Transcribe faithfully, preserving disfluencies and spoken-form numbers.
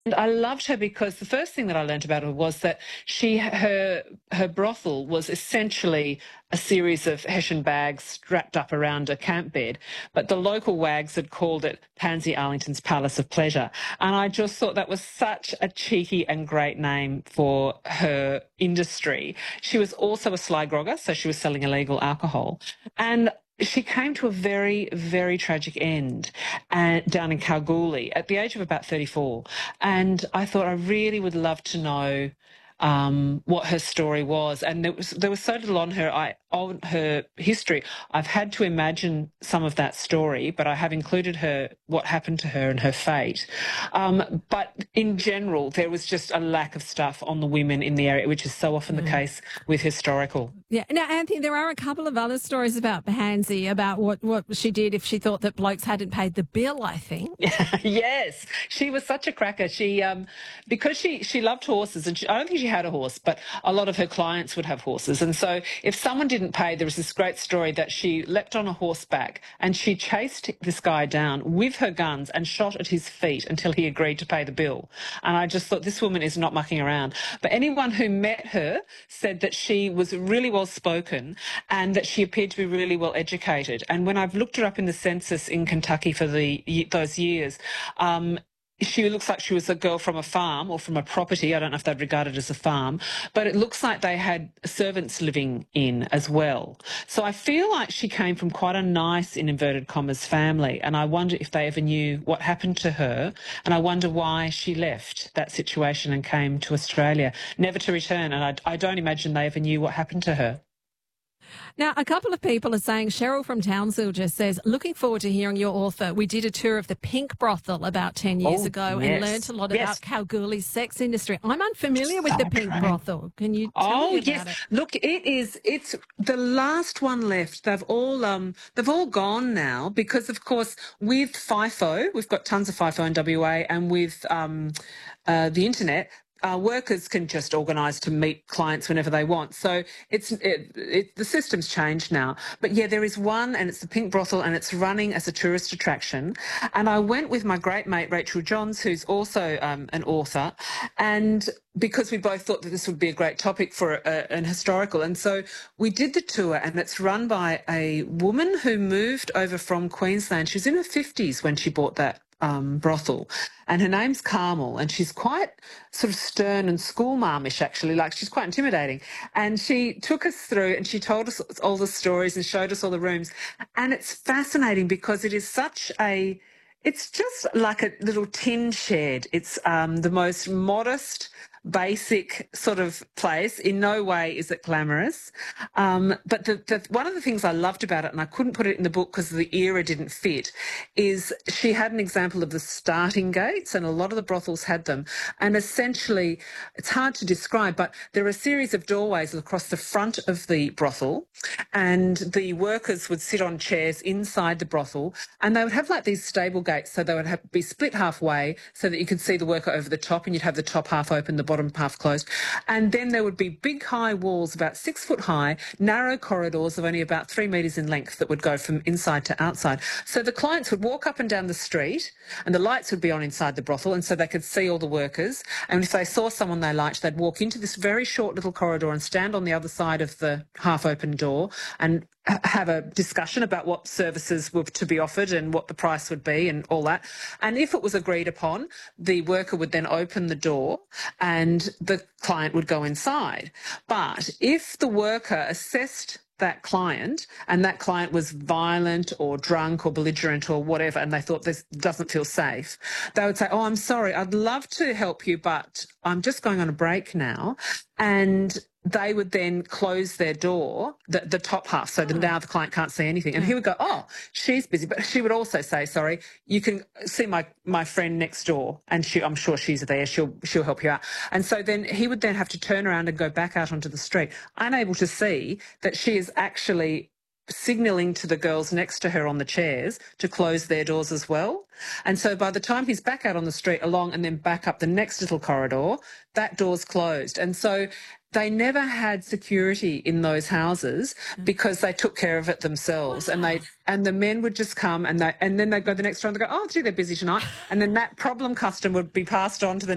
And I loved her because the first thing that I learned about her was that she her her brothel was essentially a series of hessian bags strapped up around a camp bed, but the local wags had called it Pansy Arlington's Palace of Pleasure. And I just thought that was such a cheeky and great name for her industry. She was also a sly grogger, so she was selling illegal alcohol. And she came to a very, very tragic end and down in Kalgoorlie at the age of about thirty-four. And I thought I really would love to know um, what her story was. And there was there was so little on her I, on her history. I've had to imagine some of that story, but I have included her what happened to her and her fate. Um, but in general, there was just a lack of stuff on the women in the area, which is so often mm. the case with historical. Yeah. Now, Anthony, there are a couple of other stories about Pansy, about what, what she did if she thought that blokes hadn't paid the bill, I think. Yes, she was such a cracker. She, um, because she, she loved horses, and she, I don't think she had a horse, but a lot of her clients would have horses. And so if someone didn't pay, there was this great story that she leapt on a horseback and she chased this guy down with her guns and shot at his feet until he agreed to pay the bill. And I just thought, this woman is not mucking around. But anyone who met her said that she was really well spoken and that she appeared to be really well educated. And when I've looked her up in the census in Kentucky for the those years, um, she looks like she was a girl from a farm or from a property. I don't know if they'd regard it as a farm, but it looks like they had servants living in as well. So I feel like she came from quite a nice, in inverted commas, family. And I wonder if they ever knew what happened to her. And I wonder why she left that situation and came to Australia, never to return. And I, I don't imagine they ever knew what happened to her. Now, a couple of people are saying, Cheryl from Townsville just says, looking forward to hearing your author. We did a tour of the Pink Brothel about ten years oh, ago yes. and learnt a lot yes. about Kalgoorlie's sex industry. I'm unfamiliar so with the Pink great. Brothel. Can you tell oh, me about yes. it? Look, it is, it's the last one left. They've all, um, they've all gone now because, of course, with FIFO, we've got tons of FIFO in W A, and with um, uh, the internet, Uh, workers can just organise to meet clients whenever they want. So it's it, it, the system's changed now. But yeah, there is one, and it's the Pink Brothel, and it's running as a tourist attraction. And I went with my great mate Rachel Johns, who's also um, an author, and because we both thought that this would be a great topic for a, an historical. And so we did the tour, and it's run by a woman who moved over from Queensland. She was in her fifties when she bought that Um, brothel, and her name's Carmel, and she's quite sort of stern and schoolmarmish, actually, like she's quite intimidating. And she took us through and she told us all the stories and showed us all the rooms, and it's fascinating because it is such a it's just like a little tin shed. It's um, the most modest, basic sort of place. In no way is it glamorous. Um, but the, the, one of the things I loved about it, and I couldn't put it in the book because the era didn't fit, is she had an example of the starting gates, and a lot of the brothels had them. And essentially, it's hard to describe, but there are a series of doorways across the front of the brothel, and the workers would sit on chairs inside the brothel, and they would have like these stable gates, so they would have, be split halfway so that you could see the worker over the top, and you'd have the top half open, the bottom half closed. And then there would be big high walls, about six foot high, narrow corridors of only about three metres in length that would go from inside to outside. So the clients would walk up and down the street, and the lights would be on inside the brothel, and so they could see all the workers. And if they saw someone they liked, they'd walk into this very short little corridor and stand on the other side of the half open door and have a discussion about what services were to be offered and what the price would be and all that. And if it was agreed upon, the worker would then open the door and the client would go inside. But if the worker assessed that client and that client was violent or drunk or belligerent or whatever, and they thought this doesn't feel safe, they would say, oh, I'm sorry, I'd love to help you, but I'm just going on a break now. And they would then close their door, the, the top half, so that now the client can't see anything. And he would go, oh, she's busy. But she would also say, sorry, you can see my, my friend next door, and she, I'm sure she's there. She'll, she'll help you out. And so then he would then have to turn around and go back out onto the street, unable to see that she is actually signalling to the girls next to her on the chairs to close their doors as well. And so by the time he's back out on the street along and then back up the next little corridor, that door's closed. And so they never had security in those houses because they took care of it themselves. Wow. And they and the men would just come and they and then they'd go the next door and they'd go, oh, gee, they're busy tonight. And then that problem customer would be passed on to the